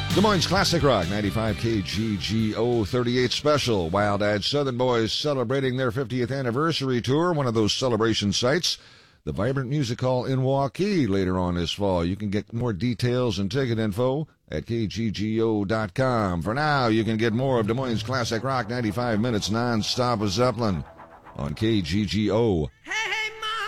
Des Moines Classic Rock, 95 KGGO 38 Special. Wild-Eyed Southern Boys celebrating their 50th anniversary tour, one of those celebration sites. The Vibrant Music Hall in Waukee later on this fall. You can get more details and ticket info at kggo.com. For now, you can get more of Des Moines Classic Rock, 95 minutes non-stop with Zeppelin on KGGO.